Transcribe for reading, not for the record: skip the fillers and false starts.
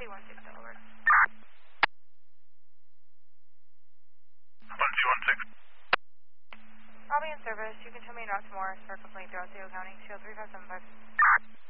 216 Delaware. 1216. I'll be in service. You can tell me not tomorrow for a complaint throughout Theo County. Shield 3575.